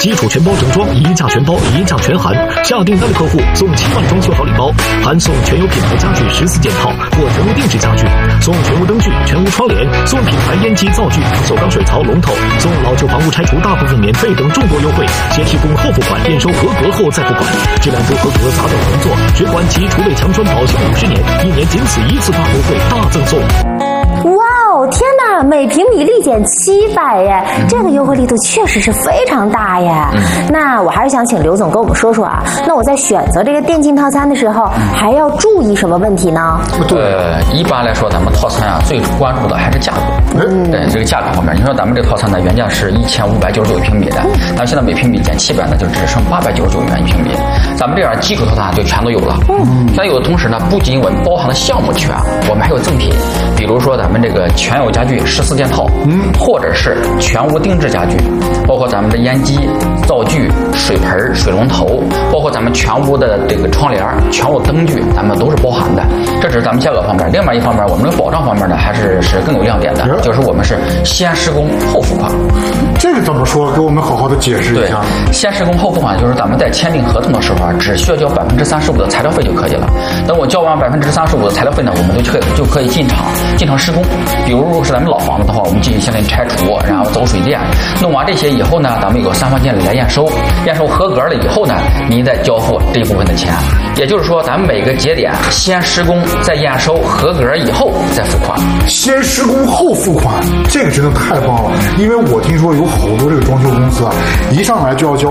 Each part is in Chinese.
基础全包整装，一价全包，一价全含。下订单的客户送7万装修好礼包，含送全有品牌家具14件套或全屋定制家具，送全屋灯具、全屋窗帘，送品牌烟机灶具、不锈钢水槽龙头，送老旧房屋拆除大部分免费等众多优惠，先提供后付款，验收合格后再付款，质量不合格砸掉工作，只管其厨卫强栓保修50年，1年仅此一次大优惠大赠送。 哇哦，天哪！每平米立减700耶，这个优惠力度确实是非常大耶。那我还是想请刘总跟我们说说啊，那我在选择这个电竞套餐的时候，还要注意什么问题呢？ 一般来说，咱们套餐啊，最关注的还是价格。对这个价格方面，你说咱们这个套餐呢，原价是1599平米的，但现在每平米减700呢，就只剩899元一平米。咱们这样基础套餐就全都有了。在有的同时呢，不仅我们包含的项目全，我们还有赠品，比如说咱们这个全有家具14件套，或者是全屋定制家具，包括咱们的烟机、灶具、水盆、水龙头，包括咱们全屋的这个窗帘、全屋灯具，咱们都是包含的。这只是咱们价格方面。另外一方面，我们的保障方面呢，还是更有亮点的，就是我们是先施工后付款。 这个怎么说？给我们好好的解释一下。 先施工后付款就是咱们在签订合同的时候啊，只需要交35%的材料费就可以了。等我交完35%的材料费呢，我们就可以进场施工。比如如果是咱们老房子的话，我们进行相应拆除，然后走水电，弄完这些以后呢，咱们有3方监理来验收，验收合格了以后呢，您再交付这一部分的钱。也就是说，咱们每个节点先施工，再验收合格以后再付款。 先施工后付款，这个真的太棒了。因为我听说有好多这个装修公司啊，一上来就要交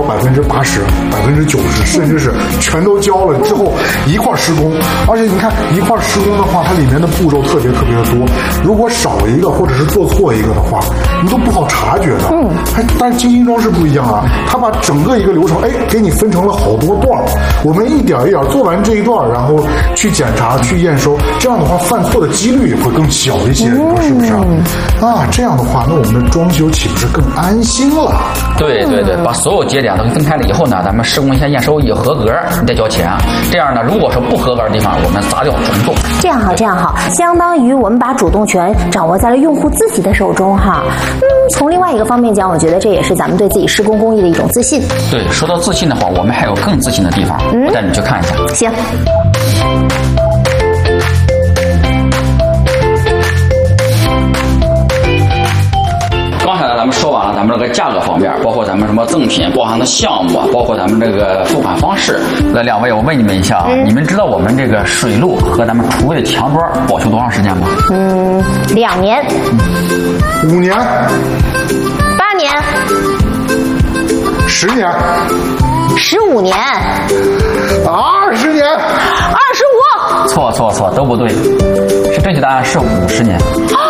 80%、90%，甚至是全都交了之后一块施工。而且你看一块施工的话，它里面的步骤特别的多，如果少一个或者是做错一个的话，你都不好察觉的。但是精心装饰不一样啊，它把整个一个流程，给你分成了好多段，我们一点一点做完这一段，然后去检查、去验收，这样的话犯错的几率也会更小一些，你说是不是啊？这样的话，那我们的装修岂不是更安心了？ 对，把所有节点都分开了以后呢，咱们施工先验收一合格，你再交钱。这样呢，如果说不合格的地方，我们砸掉重做。 这样好，相当于我们把主动权掌握在了用户自己的手中哈。从另外一个方面讲，我觉得这也是咱们对自己施工工艺的一种自信。 对，说到自信的话，我们还有更自信的地方，我带你去看一下。 行。 刚才咱们说完了咱们这个价格方面，包括咱们什么赠品包含的项目，包括咱们这个付款方式。那两位，我问你们一下啊，你们知道我们这个水路和咱们厨卫的墙砖保修多长时间吗 ？2年、 5年、 8年、 10年、 15年、 20年、 25。 错，都不对，是正确答案是50年。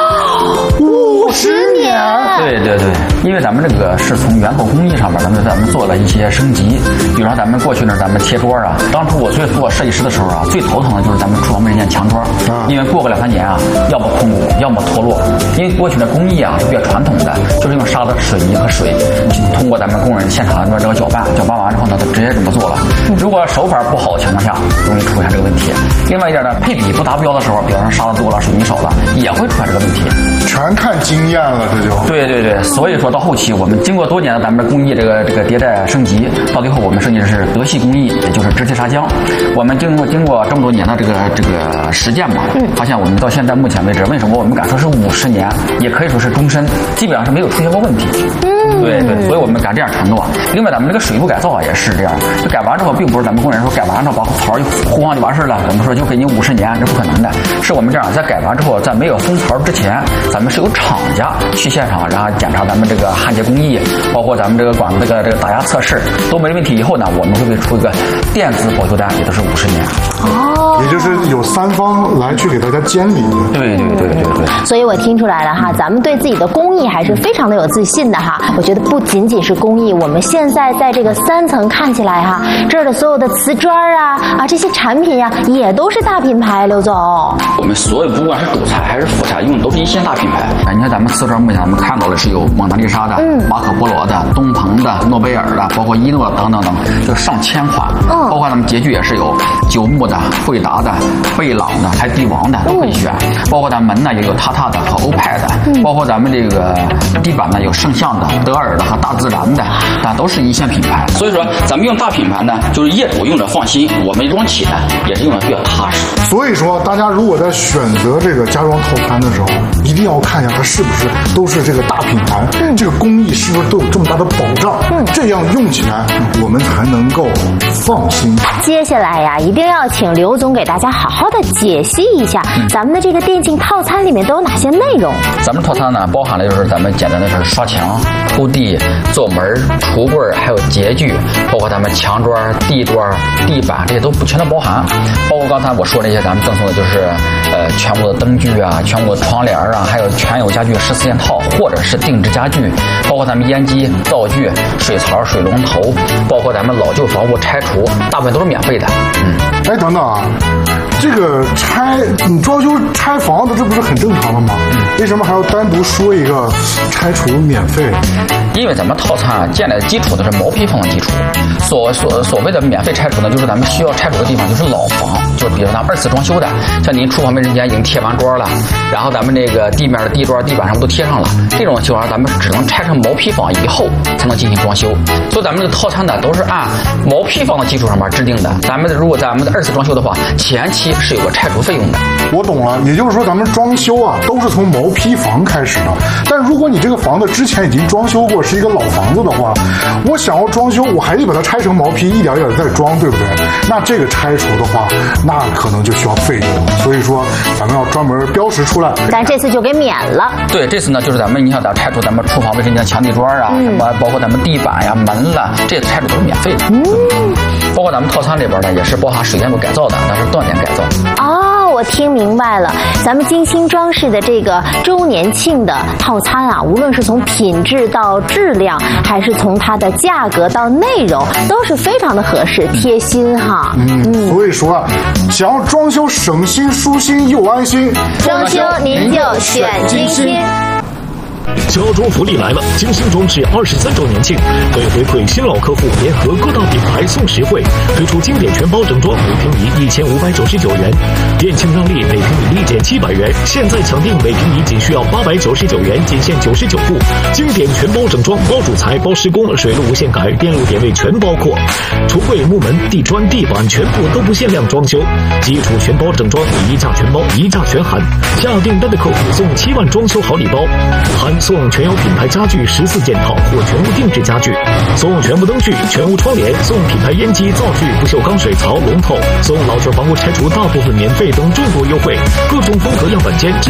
50年。 对，因为咱们这个是从源头工艺上面，咱们做了一些升级。比如说咱们过去呢，咱们贴桌啊，当初我做设计师的时候啊，最头疼的就是咱们厨房门这件墙砖，因为过个2-3年啊，要么空鼓，要么脱落。因为过去的工艺啊是比较传统的，就是用沙子、水泥和水，通过咱们工人现场的这个搅拌完之后呢，就直接这么做了。如果手法不好的情况下，容易出现这个问题。另外一点呢，配比不达标的时候，比方说沙子多了、水泥少了，也会出现这个问题。 全看经验了，这就对，所以说到后期，我们经过多年的咱们的工艺这个迭代升级，到最后我们设计的是德系工艺，也就是直接砂浆。我们经过这么多年的这个实践嘛，发现我们到现在目前为止，为什么我们敢说是50年，也可以说是终身，基本上是没有出现过问题。对，所以我们敢这样承诺。另外，咱们这个水路改造啊也是这样，就改完之后，并不是咱们工人说改完之后把槽一糊上就完事了，我们说就给你50年，这不可能的。是我们这样，在改完之后，在没有封槽之前，咱们是有厂家去现场，然后检查咱们这个焊接工艺，包括咱们这个管子这个打压测试都没问题以后呢，我们会给出一个电子保修单，也都是50年。 也就是有3方来去给大家监理。 对。 所以我听出来了哈，咱们对自己的工艺还是非常的有自信的哈。我觉得不仅仅是工艺，我们现在在这个3层看起来哈，这儿的所有的瓷砖啊这些产品呀，也都是大品牌。刘总， 我们所有不管是主材还是副材用的都是一线大品牌。你看咱们瓷砖目前咱们看到的是有蒙娜丽莎的、马可波罗的、东鹏的、诺贝尔的，包括伊诺等等等，就上千款。包括咱们洁具也是有九牧的、惠达的、贝朗的，还有帝王的都可以选。包括咱们门呢也有塔塔的和欧派的，包括咱们这个地板呢有圣象的、德尔的和大自然的，但都是一线品牌。所以说咱们用大品牌呢，就是业主用着放心，我们装起来也是用的比较踏实。 所以说，大家如果在选择这个家装套餐的时候，一定要看一下它是不是都是这个大品牌，这个工艺是不是都有这么大的保障，这样用起来我们才能够放心。 接下来呀，一定要请刘总给大家好好的解析一下咱们的这个电竞套餐里面都有哪些内容。 咱们套餐呢，包含了就是咱们简单的是刷墙、铺地、做门、橱柜，还有洁具，包括咱们墙砖、地砖、地板，这些都全都包含。包括刚才我说那些咱们赠送的就是全部的灯具啊，全部的窗帘啊，还有全有家具14件套，或者是定制家具，包括咱们烟机、灶具、水槽、水龙头，包括咱们老旧房屋拆除，大部分都是免费的。 哎，等等啊，这个你装修拆房子，这不是很正常的吗？为什么还要单独说一个拆除免费？ 因为咱们套餐建立的基础都是毛坯房的基础，所谓的免费拆除呢，就是咱们需要拆除的地方就是老房，就是比如咱们2次装修的，像您厨房卫生间已经贴完砖了，然后咱们这个地面的地砖、地板什么都贴上了，这种情况咱们只能拆成毛坯房以后才能进行装修。所以咱们这个套餐呢都是按毛坯房的基础上面制定的。如果咱们的2次装修的话，前期是有个拆除费用的。 我懂了，也就是说咱们装修啊都是从毛坯房开始的。但如果你这个房子之前已经装修过，是一个老房子的话，我想要装修，我还得把它拆成毛坯，一点一点再装，对不对？那这个拆除的话，那可能就需要费用。所以说咱们要专门标识出来。 咱这次就给免了。 对，这次呢就是咱们你想咱拆除咱们厨房卫生间墙地砖啊，什么包括咱们地板呀、门了，这次拆除都是免费的。包括咱们套餐里边呢也是包含水电路改造的，但是断点改造。 哦，我听明白了，咱们精心装饰的这个周年庆的套餐啊，无论是从品质到质量，还是从它的价格到内容，都是非常的合适贴心哈。 所以说啊，想要装修省心舒心又安心， 装修您就选精心。 家装福利来了！精心装饰23周年庆，为回馈新老客户，联合各大品牌送实惠，推出经典全包整装，每平米1599元，店庆让利，每平米立减700元，现在抢订每平米仅需要899元，仅限99户。经典全包整装，包主材、包施工、水路无限改，电路点位全包括，橱柜、木门、地砖、地板全部都不限量装修，基础全包整装1价全包，1价全含。下订单的客户送7万装修好礼包，含送全有品牌家具14件套或全屋定制家具，送全部灯具、全屋窗帘，送品牌烟机、灶具、不锈钢水槽、龙头，送老旧房屋拆除大部分免费等众多优惠，各种风格样板间、智